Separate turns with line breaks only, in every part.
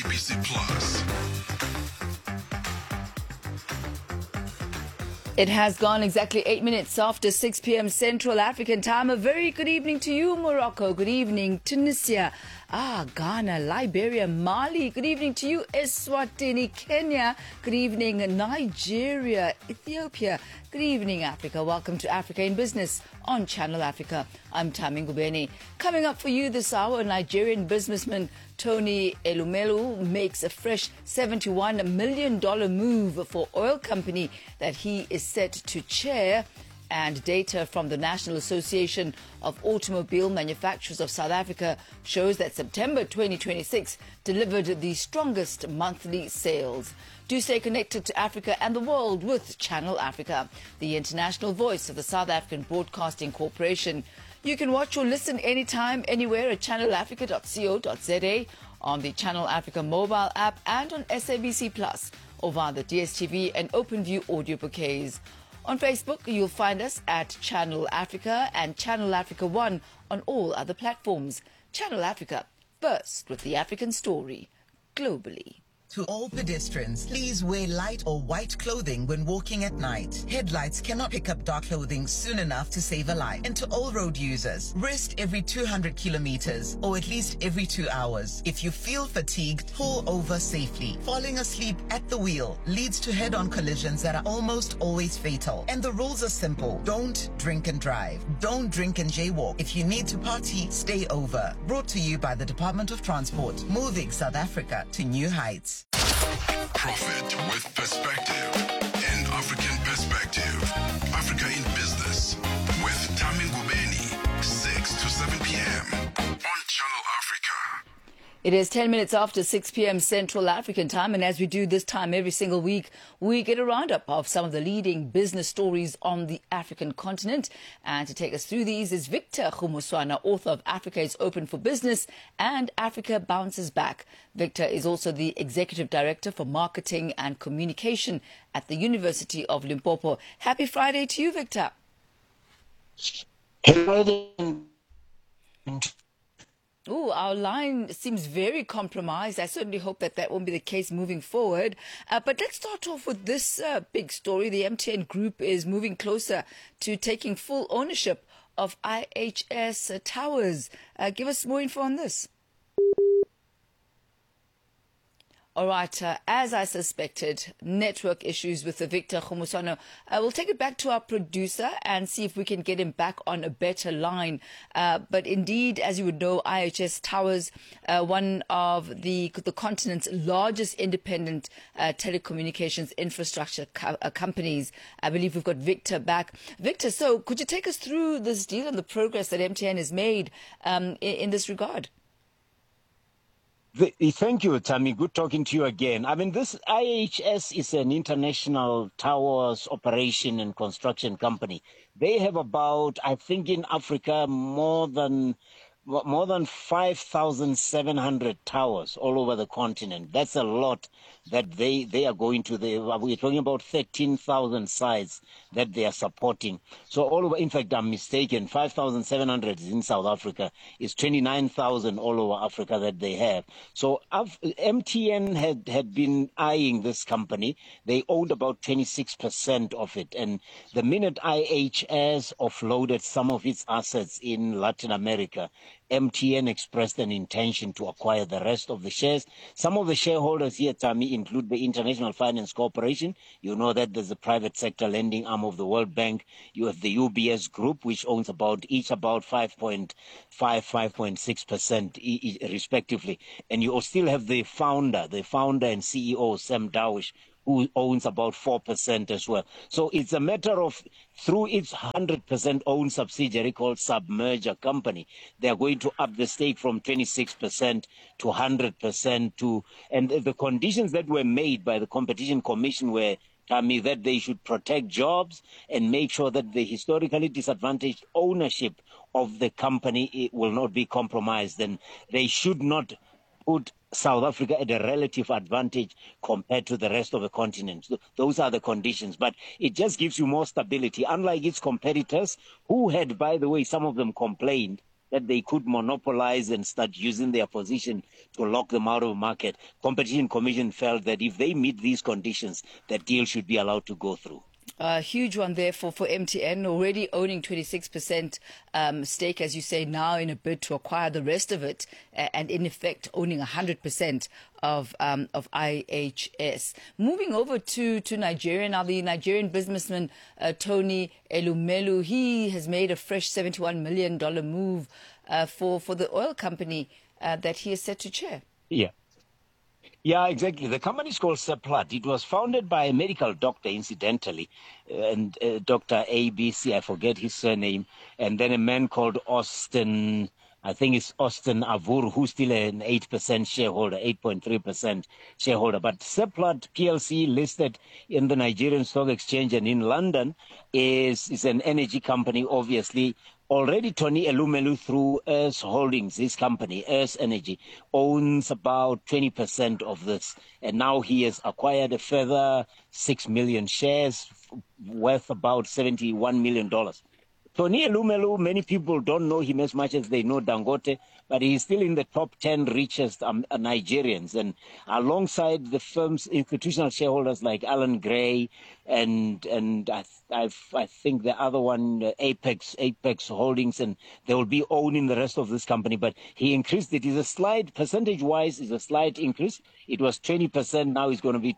SABC Plus.
It has gone exactly 8 minutes after 6 p.m. Central African time. A very good evening to you, Morocco. Good evening, Tunisia. Ghana, Liberia, Mali. Good evening to you, Eswatini, Kenya. Good evening, Nigeria, Ethiopia. Good evening, Africa. Welcome to Africa in Business on Channel Africa. I'm Tami Ngubeni. Coming up for you this hour, Nigerian businessman Tony Elumelu makes a fresh $71 million move for oil company that he is set to chair. And data from the National Association of Automobile Manufacturers of South Africa shows that September 2026 delivered the strongest monthly sales. Do stay connected to Africa and the world with Channel Africa, the international voice of the South African Broadcasting Corporation. You can watch or listen anytime, anywhere at channelafrica.co.za, on the Channel Africa mobile app and on SABC Plus, or via the DSTV and OpenView audio bouquets. On Facebook, you'll find us at Channel Africa and Channel Africa One on all other platforms. Channel Africa, first with the African story, globally.
To all pedestrians, please wear light or white clothing when walking at night. Headlights cannot pick up dark clothing soon enough to save a life. And to all road users, rest every 200 kilometers or at least every 2 hours. If you feel fatigued, pull over safely. Falling asleep at the wheel leads to head-on collisions that are almost always fatal. And the rules are simple. Don't drink and drive. Don't drink and jaywalk. If you need to party, stay over. Brought to you by the Department of Transport, moving South Africa to new heights.
Profit with perspective. An African perspective. Africa in Business with Tami Ngubeni, 6 to 7 p.m. on Channel Africa.
It is 10 minutes after 6 p.m. Central African time, and as we do this time every single week, we get a roundup of some of the leading business stories on the African continent. And to take us through these is Victor Kgomoeswana, author of Africa is Open for Business and Africa Bounces Back. Victor is also the Executive Director for Marketing and Communication at the University of Limpopo. Happy Friday to you, Victor. Oh, our line seems very compromised. I certainly hope that that won't be the case moving forward. But let's start off with this big story. The MTN Group is moving closer to taking full ownership of IHS Towers. Give us more info on this. All right, as I suspected, network issues with the Victor Kgomoeswana. We'll take it back to our producer and see if we can get him back on a better line. But indeed, as you would know, IHS Towers, one of the continent's largest independent telecommunications infrastructure companies. I believe we've got Victor back. Victor, so could you take us through this deal and the progress that MTN has made in this regard?
Thank you, Tammy. Good talking to you again. I mean, this IHS is an international towers operation and construction company. They have about, I think in Africa, more than 5,700 towers all over the continent. That's a lot that they are going to. We're talking about 13,000 sites that they are supporting. So all over, in fact, I'm mistaken, 5,700 is in South Africa. It's 29,000 all over Africa that they have. So MTN had been eyeing this company. They owned about 26% of it. And the minute IHS offloaded some of its assets in Latin America, MTN expressed an intention to acquire the rest of the shares. Some of the shareholders here, Tammy, include the International Finance Corporation. You know that there's a private sector lending arm of the World Bank. You have the UBS Group, which owns about 5.6% respectively. And you still have the founder and CEO, Sam Dawish, who owns about 4% as well. So it's a matter of, through its 100% owned subsidiary called Submerger Company, they are going to up the stake from 26% to 100% and the conditions that were made by the Competition Commission were, Tammy, that they should protect jobs and make sure that the historically disadvantaged ownership of the company will not be compromised, and they should not put South Africa at a relative advantage compared to the rest of the continent. So those are the conditions. But it just gives you more stability, unlike its competitors who had, by the way, some of them complained that they could monopolize and start using their position to lock them out of the market. Competition Commission felt that if they meet these conditions, that deal should be allowed to go through.
A huge one there for MTN, already owning 26% stake, as you say, now in a bid to acquire the rest of it, and in effect owning 100% of IHS. Moving over to Nigeria now, the Nigerian businessman Tony Elumelu, he has made a fresh $71 million move for the oil company that he is set to chair.
Yeah, exactly. The company is called Seplat. It was founded by a medical doctor, incidentally, and Dr. ABC, I forget his surname, and then a man called Austin, I think it's Austin Avur, who's still an 8% shareholder, 8.3% shareholder. But Seplat PLC, listed in the Nigerian Stock Exchange and in London, is an energy company, obviously. Already Tony Elumelu, through Earth Holdings, his company, Earth Energy, owns about 20% of this. And now he has acquired a further 6 million shares worth about $71 million. Tony Elumelu, many people don't know him as much as they know Dangote, but he's still in the top 10 richest Nigerians. And alongside the firm's institutional shareholders like Alan Gray and I think the other one, Apex Holdings, and they will be owning the rest of this company. But he increased it. It's a slight, percentage-wise, is a slight increase. It was 20%, now it's going to be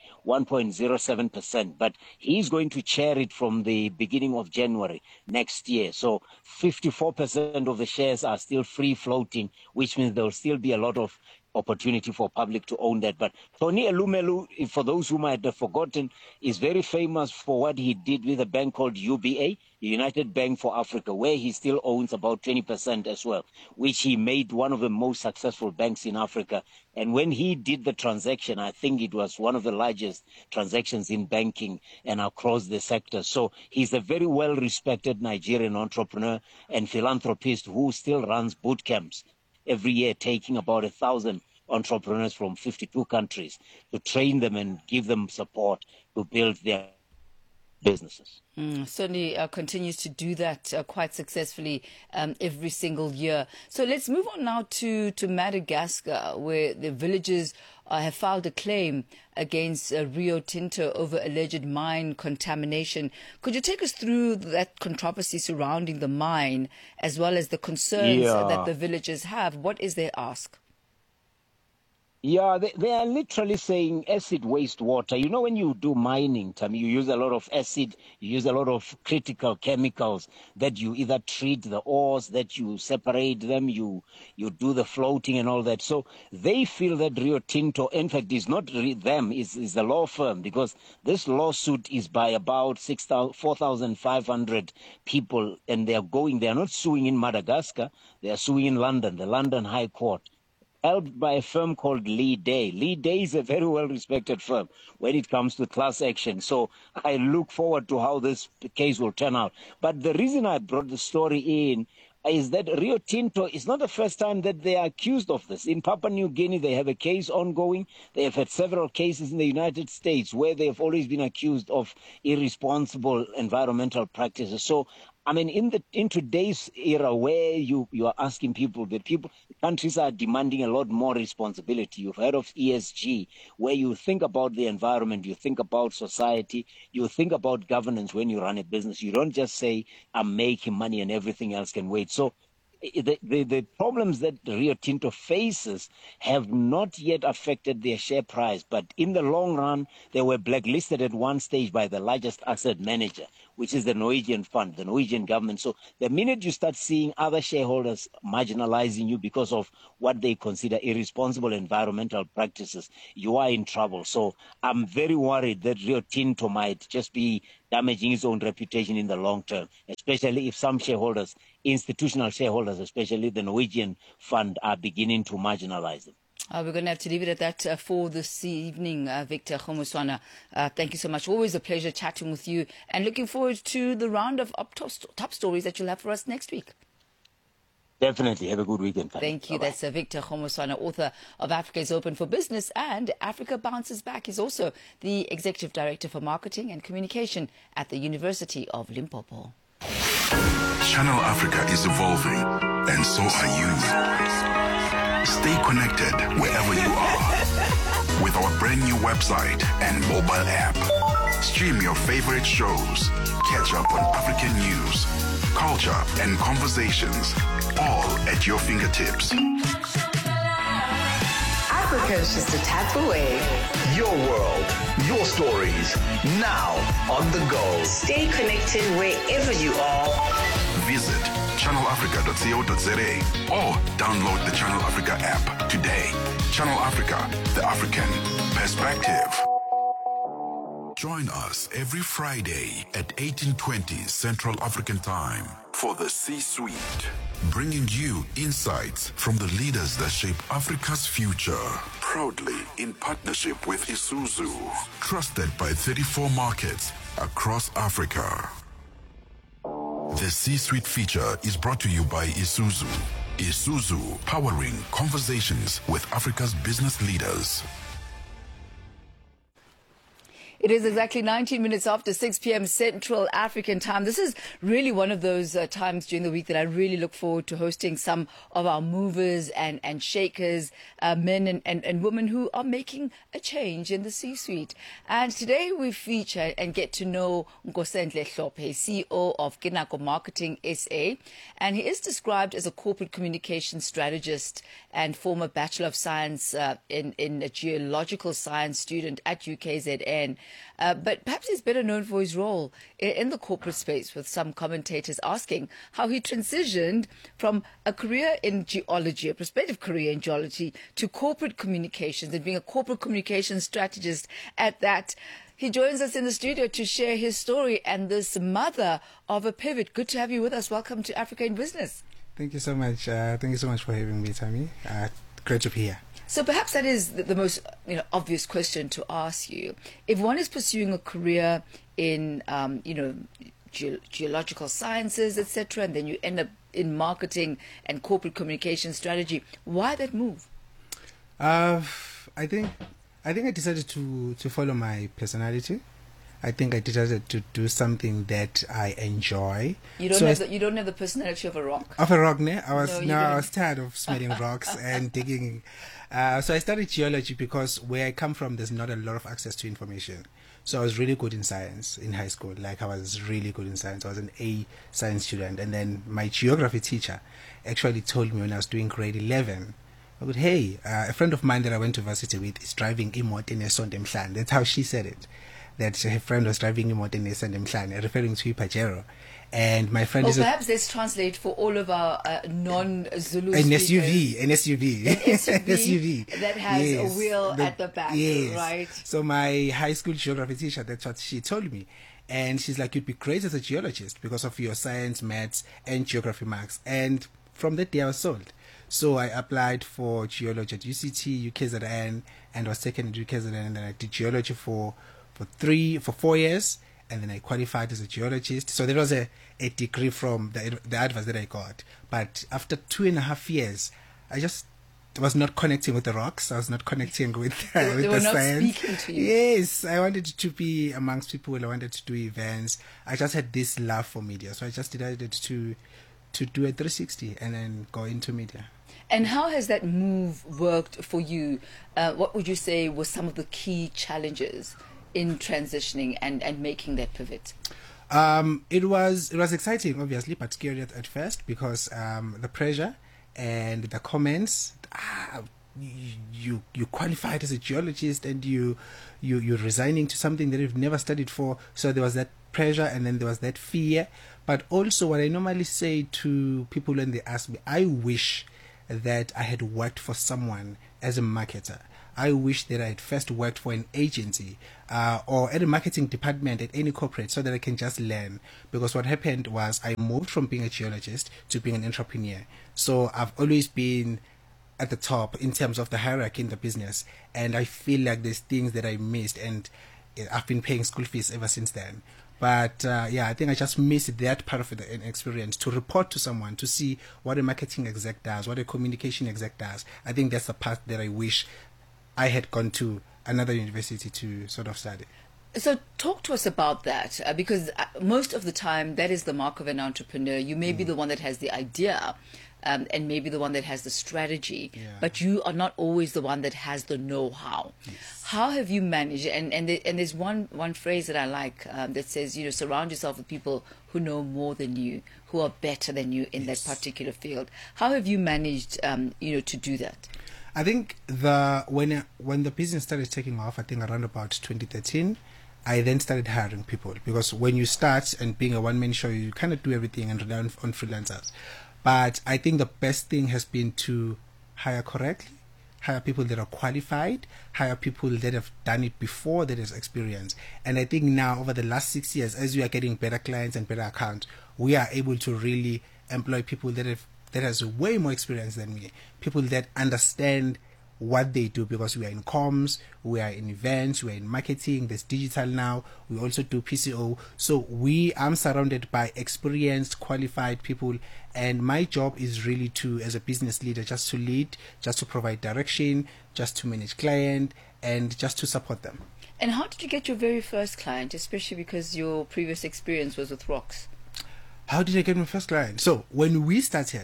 21.07%. But he's going to chair it from the beginning of January next year. So 54% of the shares are still free floating, which means there will still be a lot of opportunity for public to own that. But Tony Elumelu, for those who might have forgotten, is very famous for what he did with a bank called UBA, United Bank for Africa, where he still owns about 20% as well, which he made one of the most successful banks in Africa. And when he did the transaction, I think it was one of the largest transactions in banking and across the sector. So he's a very well-respected Nigerian entrepreneur and philanthropist who still runs boot camps every year, taking about 1,000 entrepreneurs from 52 countries to train them and give them support to build their businesses.
Certainly continues to do that quite successfully every single year. So let's move on now to Madagascar, where the villagers have filed a claim against Rio Tinto over alleged mine contamination. Could you take us through that controversy surrounding the mine, as well as the concerns that the villagers have? What is their ask?
Yeah, they are literally saying acid wastewater. You know, when you do mining, Tammy, you use a lot of acid, you use a lot of critical chemicals that you either treat the ores, that you separate them, you do the floating and all that. So they feel that Rio Tinto, in fact, is not them, is the law firm, because this lawsuit is by about 4,500 people, and they are not suing in Madagascar, they are suing in London, the London High Court, helped by a firm called Lee Day. Lee Day is a very well-respected firm when it comes to class action. So I look forward to how this case will turn out. But the reason I brought the story in is that Rio Tinto is not the first time that they are accused of this. In Papua New Guinea, they have a case ongoing. They have had several cases in the United States where they have always been accused of irresponsible environmental practices. So I mean, in today's era where you are asking people, countries are demanding a lot more responsibility. You've heard of ESG, where you think about the environment, you think about society, you think about governance when you run a business. You don't just say, I'm making money and everything else can wait. So the problems that Rio Tinto faces have not yet affected their share price, but in the long run, they were blacklisted at one stage by the largest asset manager, which is the Norwegian fund, the Norwegian government. So the minute you start seeing other shareholders marginalizing you because of what they consider irresponsible environmental practices, you are in trouble. So I'm very worried that Rio Tinto might just be damaging its own reputation in the long term, especially if some shareholders, institutional shareholders, especially the Norwegian fund, are beginning to marginalize them.
We're going to have to leave it at that for this evening, Victor Kgomoeswana. Thank you so much. Always a pleasure chatting with you, and looking forward to the round of top stories that you'll have for us next week.
Definitely. Have a good weekend.
Thank you. Bye-bye. That's Victor Kgomoeswana, author of Africa is Open for Business and Africa Bounces Back. He's also the Executive Director for Marketing and Communication at the University of Limpopo.
Channel Africa is evolving, and so are you. Stay connected wherever you are with our brand new website and mobile app. Stream your favorite shows, catch up on African news, culture, and conversations, all at your fingertips.
Africa's just a tap away.
Your world, your stories, now on the go.
Stay connected wherever you are.
Visit channelafrica.co.za or download the Channel Africa app today. Channel Africa, the African perspective. Join us every Friday at 18:20 Central African Time for the C-Suite, bringing you insights from the leaders that shape Africa's future. Proudly in partnership with Isuzu, trusted by 34 markets across Africa. The C-Suite feature is brought to you by Isuzu. Isuzu, powering conversations with Africa's business leaders.
It is exactly 19 minutes after 6 p.m. Central African Time. This is really one of those times during the week that I really look forward to hosting some of our movers and shakers, men and women who are making a change in the C-suite. And today we feature and get to know Nkosenhle Hlophe, CEO of Kinako Marketing SA. And he is described as a corporate communication strategist and former Bachelor of Science in a geological science student at UKZN. But perhaps he's better known for his role in the corporate space, with some commentators asking how he transitioned from a career in geology, a prospective career in geology, to corporate communications and being a corporate communications strategist at that. He joins us in the studio to share his story and this mother of a pivot. Good to have you with us. Welcome to Africa in Business.
Thank you so much. Thank you so much for having me, Tammy. Great to be here.
So perhaps that is the most obvious question to ask you. If one is pursuing a career in geological sciences, etc., and then you end up in marketing and corporate communication strategy, why that move?
I think I decided to follow my personality. I think I decided to do something that I enjoy.
You don't have the personality of a rock.
Of a rock, ne? I was tired of smelling rocks and digging. So I studied geology because where I come from, there's not a lot of access to information. So I was really good in science in high school. I was really good in science. I was an A science student. And then my geography teacher actually told me when I was doing grade 11, hey, a friend of mine that I went to university with is driving imoto nesonto emhlane. That's how she said it. That her friend was driving imoto nesonto emhlane, referring to Ipajero. And my friend
perhaps let's translate for all of our non-Zulu
an
speakers.
An SUV
that has a wheel at the back, right?
So my high school geography teacher, that's what she told me. And she's like, you'd be great as a geologist because of your science, maths, and geography marks. And from that day I was sold. So I applied for geology at UCT, UKZN, and was taken at UKZN, and then I did geology for 4 years. And then I qualified as a geologist. So there was a degree from the advice that I got. But after 2.5 years, I just was not connecting with the rocks. I was not connecting with the science. They were not
speaking to you.
Yes, I wanted to be amongst people. I wanted to do events. I just had this love for media. So I just decided to do a 360 and then go into media.
And how has that move worked for you? What would you say were some of the key challenges in transitioning and making that pivot?
It was exciting, obviously, but scary at first because the pressure and the comments. You qualified as a geologist and you're resigning to something that you've never studied for. So there was that pressure and then there was that fear. But also, what I normally say to people when they ask me, I wish that I had worked for someone as a marketer. I wish that I had first worked for an agency or at a marketing department at any corporate so that I can just learn. Because what happened was I moved from being a geologist to being an entrepreneur. So I've always been at the top in terms of the hierarchy in the business. And I feel like there's things that I missed, and I've been paying school fees ever since then. But I think I just missed that part of the experience, to report to someone, to see what a marketing exec does, what a communication exec does. I think that's the part that I wish I had gone to another university to sort of study.
So talk to us about that, because most of the time that is the mark of an entrepreneur. You may be the one that has the idea, and maybe the one that has the strategy, but you are not always the one that has the know-how. How have you managed? And there's one phrase that I like that says, surround yourself with people who know more than you, who are better than you in that particular field. How have you managed, to do that?
I think when the business started taking off, I think around about 2013, I then started hiring people, because when you start and being a one-man show, you kind of do everything and rely on freelancers. But I think the best thing has been to hire correctly, hire people that are qualified, hire people that have done it before, that has experience. And I think now, over the last 6 years, as we are getting better clients and better accounts, we are able to really employ people that has way more experience than me, people that understand what they do, because we are in comms, we are in events, we are in marketing, there's digital now, we also do PCO. So I'm surrounded by experienced, qualified people, and my job is really to, as a business leader, just to lead, just to provide direction, just to manage client, and just to support them.
And how did you get your very first client, especially because your previous experience was with Rocks?
How did I get my first client? So when we started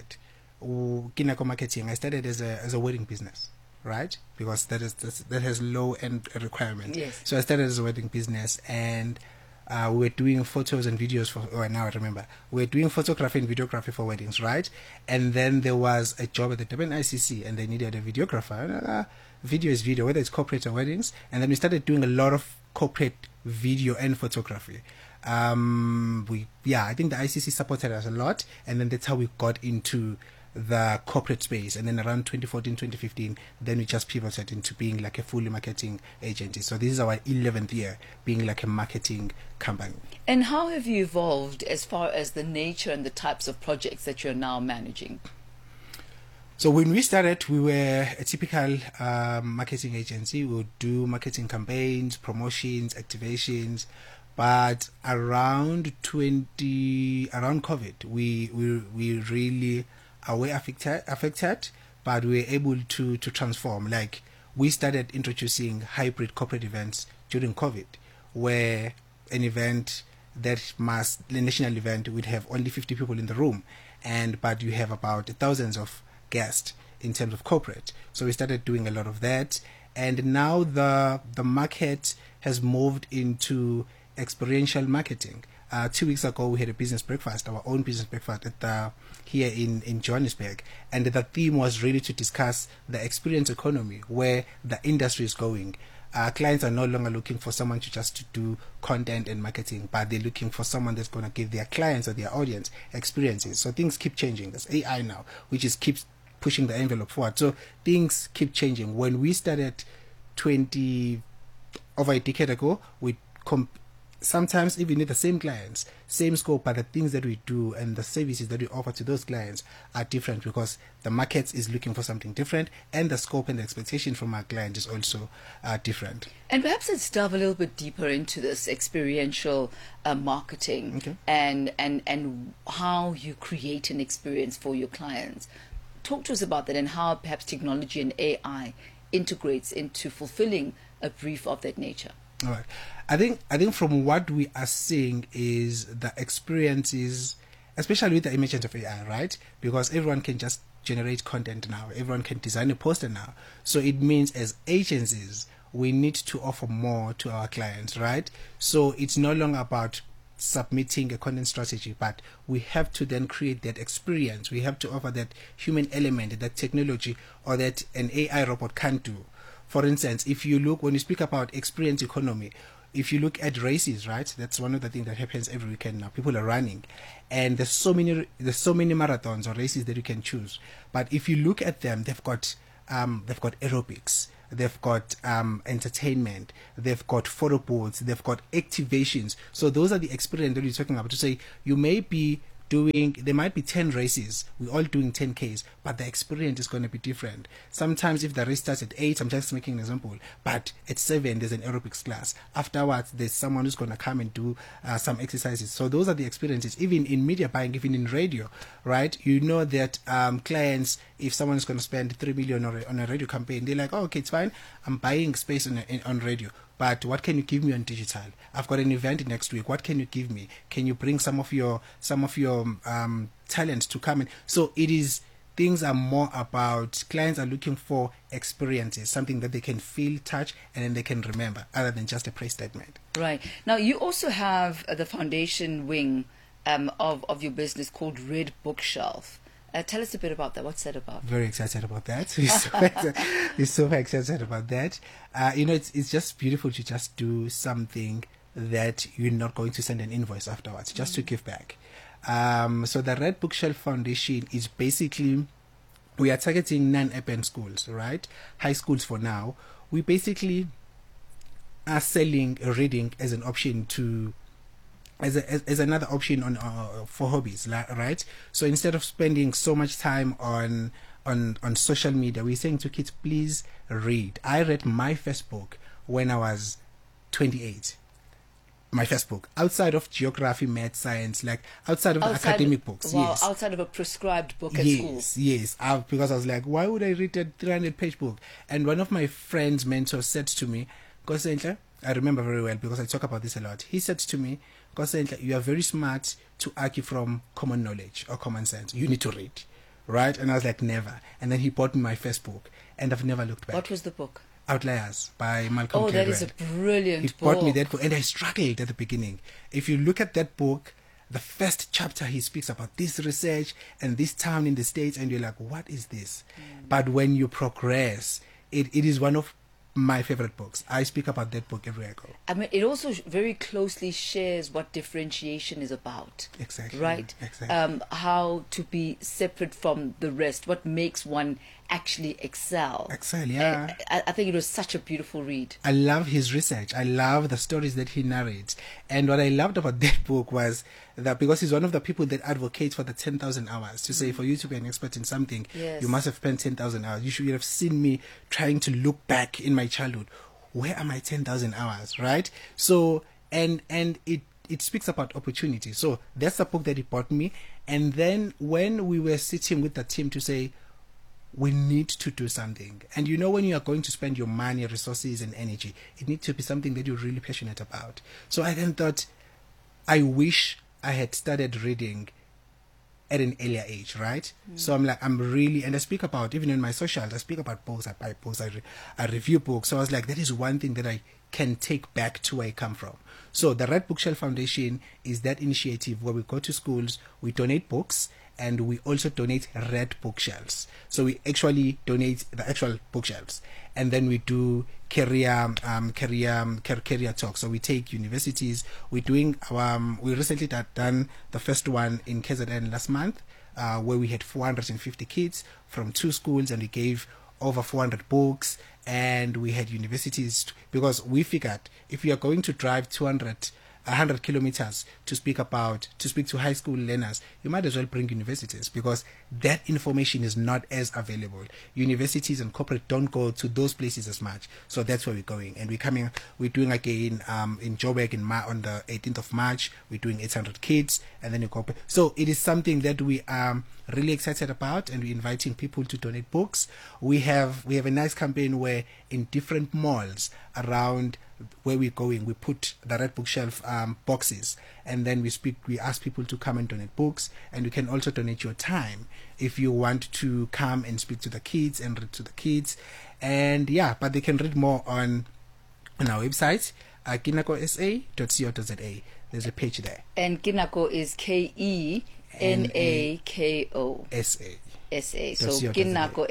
Kinako Marketing, I started as a wedding business, right? Because that has low end requirement.
Yes.
So I started as a wedding business, and we were doing photos and videos now I remember. We were doing photography and videography for weddings, right? And then there was a job at the Durban ICC, and they needed a videographer. Video is video, whether it's corporate or weddings. And then we started doing a lot of corporate video and photography. I think the ICC supported us a lot, and then that's how we got into the corporate space. And then around 2014, 2015, then we just pivoted into being like a fully marketing agency. So this is our 11th year being like a marketing company.
And how have you evolved as far as the nature and the types of projects that you're now managing?
So when we started, we were a typical marketing agency. We would do marketing campaigns, promotions, activations. But around COVID, we really were affected, but we were able to transform. Like, we started introducing hybrid corporate events during COVID, where an event the national event would have only 50 people in the room, but you have about thousands of guests in terms of corporate. So we started doing a lot of that, and now the market has moved into experiential marketing. 2 weeks ago, we had a business breakfast, our own business breakfast here in Johannesburg, and the theme was really to discuss the experience economy, where the industry is going. Clients are no longer looking for someone to do content and marketing, but they're looking for someone that's going to give their clients or their audience experiences. So things keep changing. There's AI now, which keeps pushing the envelope forward. So things keep changing. When we started over a decade ago, we sometimes even with the same clients, same scope, but the things that we do and the services that we offer to those clients are different, because the market is looking for something different, and the scope and the expectation from our client is also different.
And perhaps let's delve a little bit deeper into this experiential marketing,
okay,
and how you create an experience for your clients. Talk to us about that, and how perhaps technology and AI integrates into fulfilling a brief of that nature.
All right. I think from what we are seeing is the experiences, especially with the emergence of AI, right? Because everyone can just generate content now. Everyone can design a poster now. So it means as agencies, we need to offer more to our clients, right? So it's no longer about submitting a content strategy, but we have to then create that experience. We have to offer that human element, that technology, or that an AI robot can't do. For instance, when you speak about experience economy, if you look at races, right, that's one of the things that happens every weekend now. People are running, and there's so many marathons or races that you can choose. But if you look at them, they've got aerobics, they've got entertainment, they've got photo booths, they've got activations. So those are the experience that you're talking about. To say there might be 10 races, we're all doing 10Ks, but the experience is going to be different. Sometimes if the race starts at 8, I'm just making an example, but at 7 there's an aerobics class. Afterwards there's someone who's going to come and do some exercises. So those are the experiences. Even in media buying, even in radio, right? You know that clients, if someone is going to spend 3 million on a radio campaign, they're like, oh, okay, it's fine, I'm buying space on radio. but what can you give me on digital? I've got an event next week. What can you give me? Can you bring some of your talent to come in? So things are more about, clients are looking for experiences, something that they can feel, touch, and then they can remember, other than just a price statement.
Right. Now, you also have the foundation wing of your business called Red Bookshelf. Tell us a bit about that. What's that about?
Very excited about that. We're super excited about that. It's just beautiful to just do something that you're not going to send an invoice afterwards, just to give back. So the Red Bookshelf Foundation is basically, we are targeting non-urban schools, right? High schools for now. We basically are selling reading as an option as another option for hobbies, right? So instead of spending so much time on social media, we're saying to kids, please read. I read my first book when I was 28. My first book, outside of geography, math, science, like outside of the academic books.
Well,
yes.
Outside of a prescribed book at school.
Yes. Because I was like, why would I read a 300-page book? And one of my friend's mentors said to me, Kosentle, I remember very well because I talk about this a lot. He said to me, Kosentle, you are very smart to argue from common knowledge or common sense. You need to read, right? And I was like, never. And then he bought me my first book, and I've never looked back.
What was the book?
Outliers by Malcolm Gladwell.
That is a brilliant book. He
bought me that book, and I struggled at the beginning. If you look at that book, the first chapter, he speaks about this research and this town in the States, and you're like, what is this? But when you progress, it is one of my favorite books. I speak about that book everywhere I go.
I mean, it also very closely shares what differentiation is about.
Exactly.
Right?
Exactly.
How to be separate from the rest. What makes one actually excel.
Yeah.
I think it was such a beautiful read.
I love his research. I love the stories that he narrates. And what I loved about that book was that because he's one of the people that advocates for the 10,000 hours to say, for you to be an expert in something, you must have spent 10,000 hours. You should have seen me trying to look back in my childhood. Where are my 10,000 hours, right? So, and it speaks about opportunity. So that's the book that he bought me. And then when we were sitting with the team to say, we need to do something. And when you are going to spend your money, resources, and energy, it needs to be something that you're really passionate about. So I then thought, I wish I had started reading at an earlier age, right? So I'm really, and I speak about, even in my socials, I speak about books, I buy books, I review books. So I was like, that is one thing that I can take back to where I come from. So the Red Bookshelf Foundation is that initiative where we go to schools, we donate books, and we also donate red bookshelves. So we actually donate the actual bookshelves, and then we do career talks. So we take universities. We recently done the first one in KZN last month, where we had 450 kids from 2 schools, and we gave over 400 books, and we had universities, because we figured if you are going to drive 100 kilometers to speak to high school learners, you might as well bring universities, because that information is not as available. Universities and corporate don't go to those places as much. So that's where we're going. And we're doing again in Joburg on the 18th of March. We're doing 800 kids, and then you go. So it is something that we are really excited about, and we're inviting people to donate books. We have a nice campaign where in different malls around where we're going, we put the Red Bookshelf boxes, and then we ask people to come and donate books, and you can also donate your time if you want to come and speak to the kids and read to the kids. And but they can read more on our website, kinako.sa.co.za. There's a page there.
And Kinako is KENAKO SA. So Kinako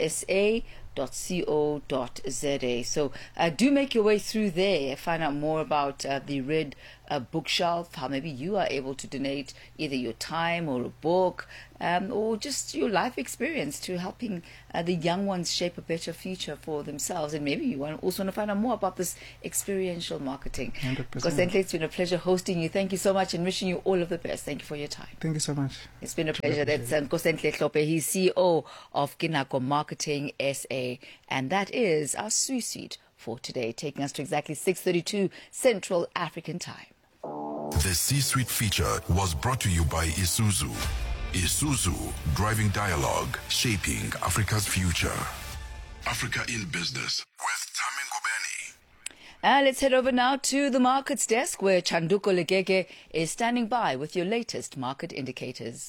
SA.co.za. So do make your way through there, find out more about the Red Bookshelf, how maybe you are able to donate either your time or a book, or just your life experience to helping the young ones shape a better future for themselves. And maybe you also want to find out more about this experiential marketing.
100%.
Kosentle, it's been a pleasure hosting you. Thank you so much, and wishing you all of the best. Thank you for your time.
Thank you so much.
It's been a pleasure. That's Kosentle Hlophe. He's CEO of Kinako Marketing SA, and that is our suite for today, taking us to exactly 6:32 Central African Time.
The C-Suite feature was brought to you by Isuzu. Isuzu, driving dialogue, shaping Africa's future. Africa in Business with Tami Ngubeni.
Let's head over now to the markets desk where Chanduko Legege is standing by with your latest market indicators.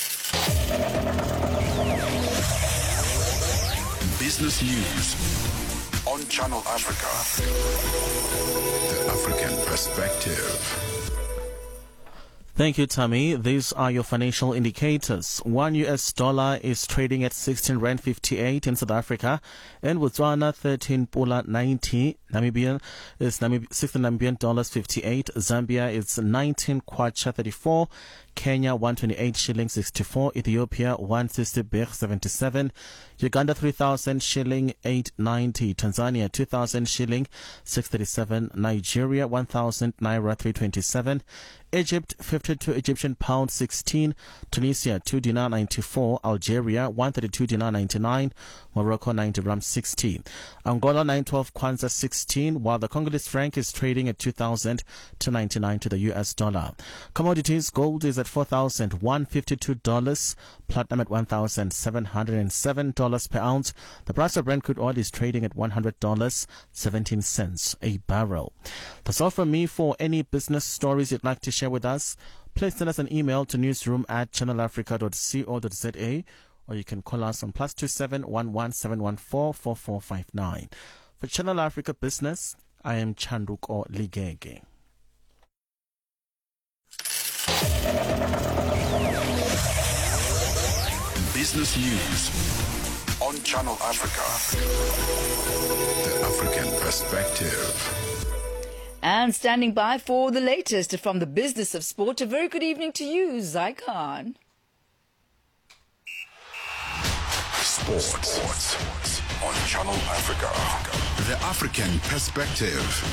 Business news on Channel Africa. The African perspective.
Thank you, Tammy. These are your financial indicators. $1 is trading at 16 Rand 58 in South Africa, and Botswana 13 Pula 90. Namibia is 16 Namibian dollars 58. Zambia is 19 Kwacha 34. Kenya 128 shilling 64. Ethiopia 160 birr 77. Uganda 3,000 shilling 890. Tanzania 2,000 shilling 637. Nigeria 1,000 naira 327. Egypt 52 Egyptian pound 16. Tunisia 2 dinar 94. Algeria 132 dinar 99. Morocco 90 rand 60. Angola 912 kwanza 16, while the Congolese franc is trading at 2,000 to 99 to the US dollar. Commodities: gold is at $4,152, platinum at $1,707 per ounce. The price of Brent crude oil is trading at $100.17 a barrel. That's all from me. For any business stories you'd like to share with us, please send us an email to newsroom@channelafrica.co.za, or you can call us on +27 11 714 4459. For Channel Africa Business, I am Chanduko Ligege.
Business news on Channel Africa. The African perspective.
And standing by for the latest from the business of sport, a very good evening to you, Zycon.
Sports on Channel Africa. The African perspective.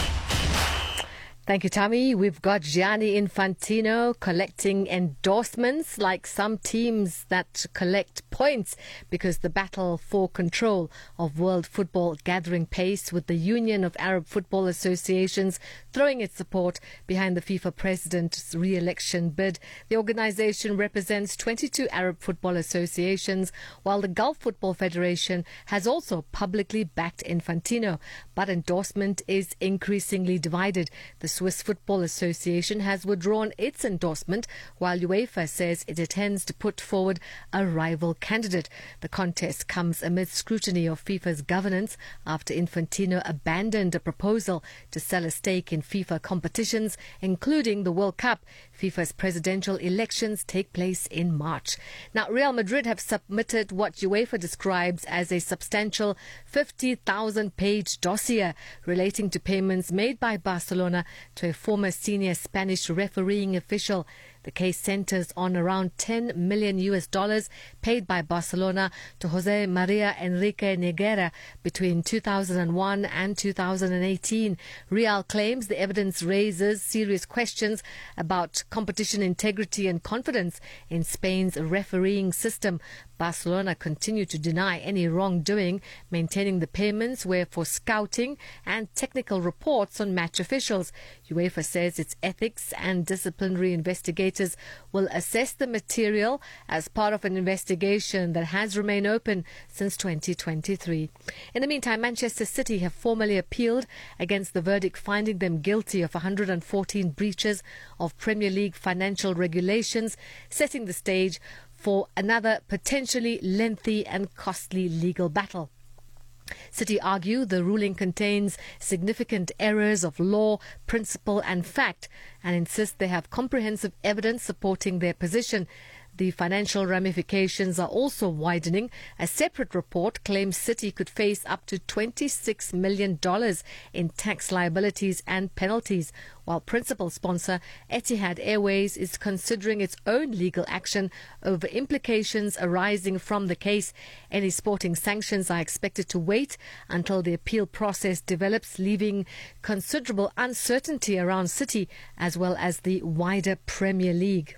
Thank you, Tammy. We've got Gianni Infantino collecting endorsements like some teams that collect points, because the battle for control of world football gathering pace, with the Union of Arab Football Associations throwing its support behind the FIFA president's re-election bid. The organization represents 22 Arab football associations, while the Gulf Football Federation has also publicly backed Infantino. But endorsement is increasingly divided. The Swiss Football Association has withdrawn its endorsement, while UEFA says it intends to put forward a rival candidate. The contest comes amid scrutiny of FIFA's governance after Infantino abandoned a proposal to sell a stake in FIFA competitions, including the World Cup. FIFA's presidential elections take place in March. Now, Real Madrid have submitted what UEFA describes as a substantial 50,000-page dossier relating to payments made by Barcelona to a former senior Spanish refereeing official. The case centers on around $10 million paid by Barcelona to Jose Maria Enrique Negreira between 2001 and 2018. Real claims the evidence raises serious questions about competition integrity and confidence in Spain's refereeing system. Barcelona continue to deny any wrongdoing, maintaining the payments were for scouting and technical reports on match officials. UEFA says its ethics and disciplinary investigators will assess the material as part of an investigation that has remained open since 2023. In the meantime, Manchester City have formally appealed against the verdict finding them guilty of 114 breaches of Premier League financial regulations, setting the stage for another potentially lengthy and costly legal battle. City argue the ruling contains significant errors of law, principle and fact, and insist they have comprehensive evidence supporting their position. The financial ramifications are also widening. A separate report claims City could face up to $26 million in tax liabilities and penalties, while principal sponsor Etihad Airways is considering its own legal action over implications arising from the case. Any sporting sanctions are expected to wait until the appeal process develops, leaving considerable uncertainty around City as well as the wider Premier League.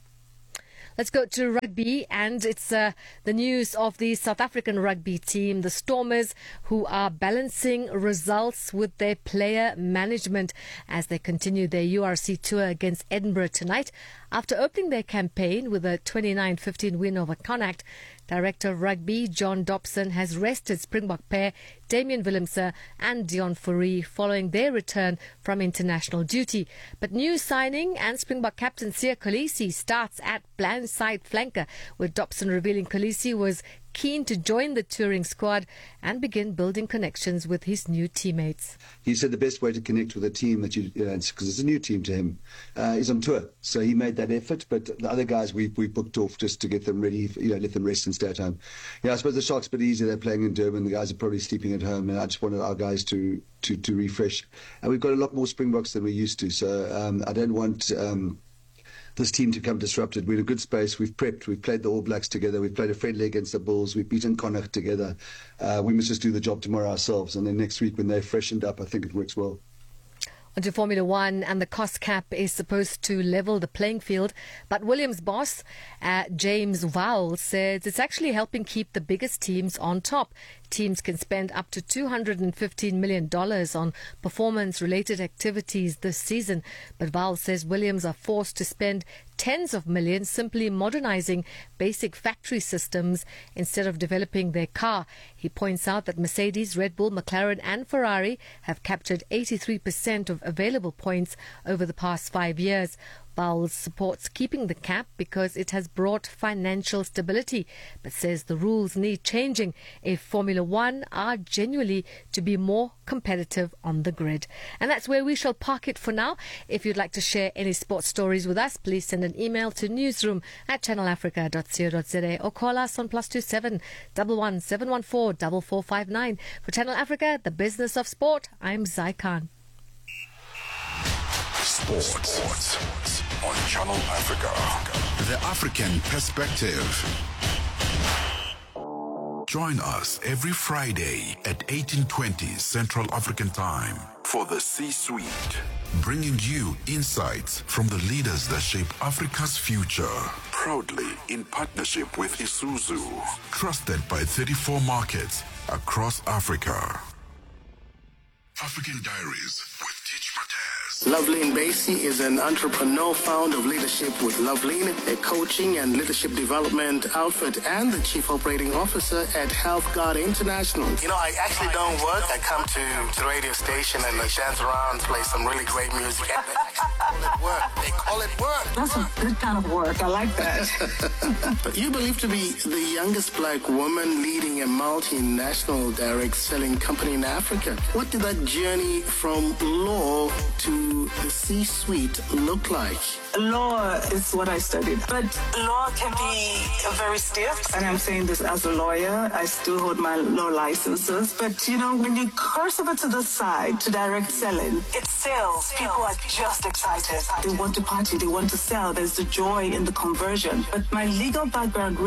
Let's go to rugby, and it's the news of the South African rugby team, the Stormers, who are balancing results with their player management as they continue their URC tour against Edinburgh tonight. After opening their campaign with a 29-15 win over Connacht, Director of Rugby John Dobson has rested Springbok pair Damian Willemse and Dion Fourie following their return from international duty. But new signing and Springbok captain Siya Kolisi starts at blindside flanker, with Dobson revealing Kolisi was keen to join the touring squad and begin building connections with his new teammates.
He said the best way to connect with a team that because it's a new team to him, is on tour. So he made that effort, but the other guys we booked off just to get them ready, let them rest and stay at home. Yeah, I suppose the Sharks a bit easier. They're playing in Durban. The guys are probably sleeping at home, and I just wanted our guys to refresh. And we've got a lot more Springboks than we used to, so I don't want this team to come disrupted. We're in a good space. We've prepped. We've played the All Blacks together. We've played a friendly against the Bulls. We've beaten Connacht together. We must just do the job tomorrow ourselves. And then next week when they're freshened up, I think it works well.
Onto Formula One, and the cost cap is supposed to level the playing field. But Williams boss James Vowles says it's actually helping keep the biggest teams on top. Teams can spend up to $215 million on performance-related activities this season. But Vowles says Williams are forced to spend tens of millions simply modernizing basic factory systems instead of developing their car. He points out that Mercedes, Red Bull, McLaren and Ferrari have captured 83% of available points over the past 5 years. Vowles supports keeping the cap because it has brought financial stability, but says the rules need changing if Formula One are genuinely to be more competitive on the grid. And that's where we shall park it for now. If you'd like to share any sports stories with us, please send an email to newsroom@channelafrica.co.za or call us on +27 11 714 4459. For Channel Africa, the business of sport, I'm Zai Khan.
Sports on Channel Africa. The African Perspective. Join us every Friday at 18:20 Central African Time for the C-Suite, bringing you insights from the leaders that shape Africa's future. Proudly in partnership with Isuzu, trusted by 34 markets across Africa. African Diaries with Teach Mataz.
Loveline Basie is an entrepreneur, founder of Leadership with Loveline, a coaching and leadership development outfit, and the chief operating officer at Health Guard International.
You know, I actually don't work. I come to the radio station and I dance around, play some really great music. And they call it work. They call it work.
That's a good kind of work. I like that.
But you believe to be the youngest black woman leading a multinational direct selling company in Africa. What did that journey from law to the C-suite look like?
Law is what I studied, but law can be very stiff. And I'm saying this as a lawyer. I still hold my law licenses. But, you know, when you cross over to the side to direct selling, it's sales. People are just excited. They want to party. They want to sell. There's the joy in the conversion. But my legal background